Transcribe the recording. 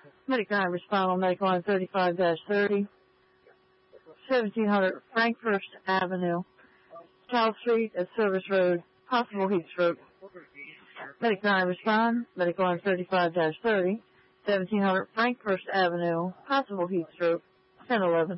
Medic 9, respond on Medic Line 35-30, 1700 Frankfurt Avenue, Child Street at Service Road, possible heat stroke. Medic 9, respond, Medic Line 35-30, 1700 Frankfurt Avenue, possible heat stroke, 1011.